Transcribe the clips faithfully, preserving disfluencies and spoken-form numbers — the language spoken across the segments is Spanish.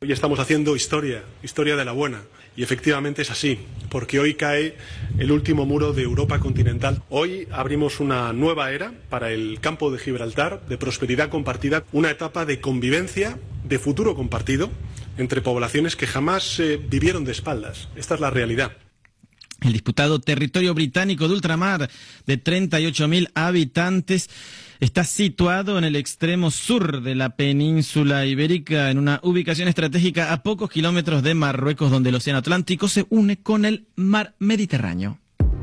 Hoy estamos haciendo historia, historia de la buena. Y efectivamente es así, porque hoy cae el último muro de Europa continental. Hoy abrimos una nueva era para el campo de Gibraltar, de prosperidad compartida, una etapa de convivencia, de futuro compartido, entre poblaciones que jamás eh, vivieron de espaldas. Esta es la realidad. El disputado territorio británico de ultramar de treinta y ocho mil habitantes está situado en el extremo sur de la península ibérica, en una ubicación estratégica a pocos kilómetros de Marruecos, donde el océano Atlántico se une con el mar Mediterráneo.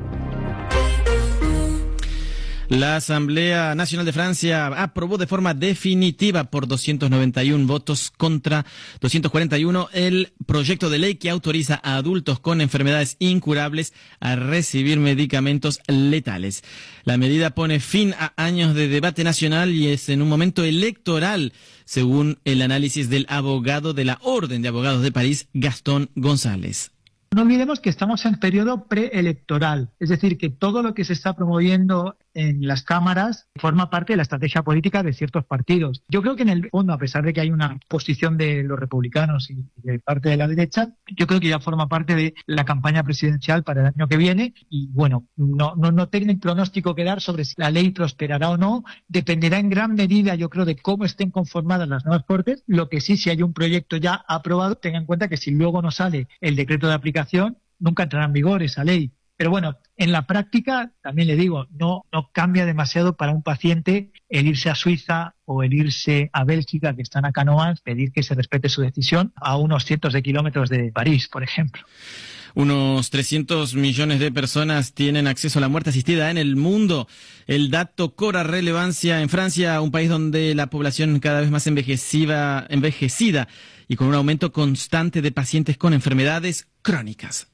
La Asamblea Nacional de Francia aprobó de forma definitiva por doscientos noventa y uno votos contra doscientos cuarenta y uno el proyecto de ley que autoriza a adultos con enfermedades incurables a recibir medicamentos letales. La medida pone fin a años de debate nacional y es en un momento electoral, según el análisis del abogado de la Orden de Abogados de París, Gastón González. No olvidemos que estamos en periodo preelectoral, es decir, que todo lo que se está promoviendo en las cámaras forma parte de la estrategia política de ciertos partidos. Yo creo que en el fondo, a pesar de que hay una posición de los republicanos y de parte de la derecha, yo creo que ya forma parte de la campaña presidencial para el año que viene y bueno, no, no, no tengo un pronóstico que dar sobre si la ley prosperará o no, dependerá en gran medida, yo creo, de cómo estén conformadas las nuevas Cortes. Lo que sí, si hay un proyecto ya aprobado, tenga en cuenta que si luego no sale el decreto de aplicación, nunca entrará en vigor esa ley. Pero bueno, en la práctica, también le digo, no, no cambia demasiado para un paciente el irse a Suiza o el irse a Bélgica, que están a canoas, pedir que se respete su decisión a unos cientos de kilómetros de París, por ejemplo. Unos trescientos millones de personas tienen acceso a la muerte asistida en el mundo. El dato cobra relevancia en Francia, un país donde la población cada vez más envejecida, envejecida y con un aumento constante de pacientes con enfermedades crónicas.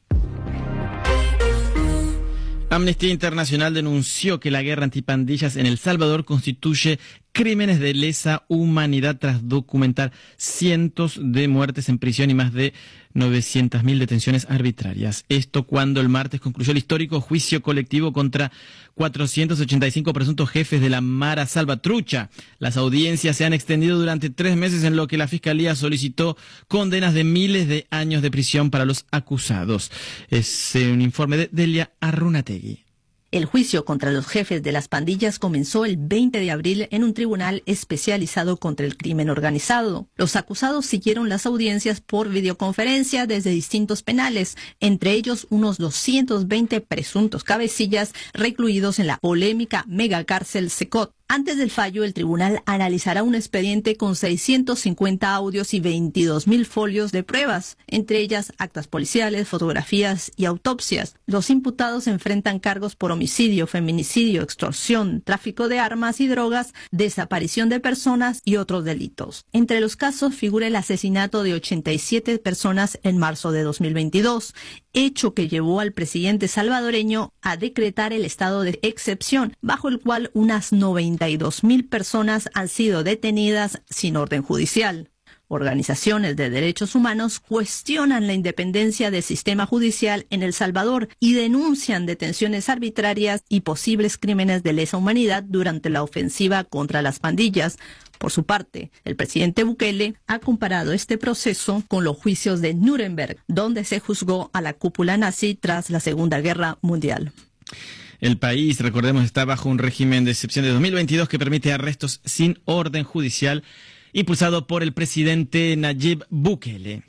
Amnistía Internacional denunció que la guerra antipandillas en El Salvador constituye crímenes de lesa humanidad tras documentar cientos de muertes en prisión y más de novecientas mil detenciones arbitrarias. Esto cuando el martes concluyó el histórico juicio colectivo contra cuatrocientos ochenta y cinco presuntos jefes de la Mara Salvatrucha. Las audiencias se han extendido durante tres meses, en lo que la Fiscalía solicitó condenas de miles de años de prisión para los acusados. Es un informe de Delia Arrunategui. El juicio contra los jefes de las pandillas comenzó el veinte de abril en un tribunal especializado contra el crimen organizado. Los acusados siguieron las audiencias por videoconferencia desde distintos penales, entre ellos unos doscientos veinte presuntos cabecillas recluidos en la polémica megacárcel Secot. Antes del fallo, el tribunal analizará un expediente con seiscientos cincuenta audios y veintidós mil folios de pruebas, entre ellas actas policiales, fotografías y autopsias. Los imputados enfrentan cargos por homicidio, feminicidio, extorsión, tráfico de armas y drogas, desaparición de personas y otros delitos. Entre los casos figura el asesinato de ochenta y siete personas en marzo de dos mil veintidós, hecho que llevó al presidente salvadoreño a decretar el estado de excepción, bajo el cual unas noventa y dos mil personas han sido detenidas sin orden judicial. Organizaciones de derechos humanos cuestionan la independencia del sistema judicial en El Salvador y denuncian detenciones arbitrarias y posibles crímenes de lesa humanidad durante la ofensiva contra las pandillas. Por su parte, el presidente Bukele ha comparado este proceso con los juicios de Nuremberg, donde se juzgó a la cúpula nazi tras la Segunda Guerra Mundial. El país, recordemos, está bajo un régimen de excepción de dos mil veintidós que permite arrestos sin orden judicial, impulsado por el presidente Nayib Bukele.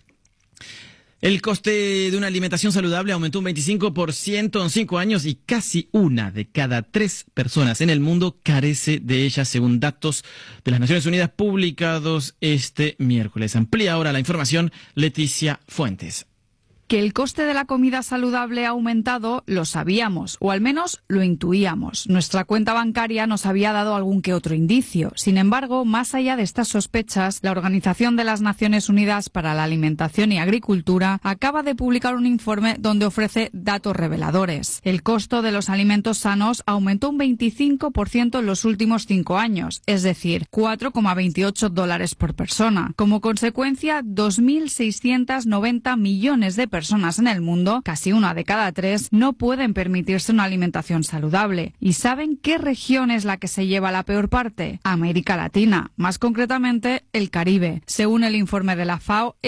El coste de una alimentación saludable aumentó un veinticinco por ciento en cinco años y casi una de cada tres personas en el mundo carece de ella, según datos de las Naciones Unidas publicados este miércoles. Amplía ahora la información Leticia Fuentes. Que el coste de la comida saludable ha aumentado lo sabíamos, o al menos lo intuíamos. Nuestra cuenta bancaria nos había dado algún que otro indicio. Sin embargo, más allá de estas sospechas, la Organización de las Naciones Unidas para la Alimentación y Agricultura acaba de publicar un informe donde ofrece datos reveladores. El costo de los alimentos sanos aumentó un veinticinco por ciento en los últimos cinco años, es decir, cuatro coma veintiocho dólares por persona. Como consecuencia, dos mil seiscientos noventa millones de personas personas en el mundo, casi una de cada tres, no pueden permitirse una alimentación saludable. ¿Y saben qué región es la que se lleva la peor parte? América Latina, más concretamente el Caribe. Según el informe de la FAO,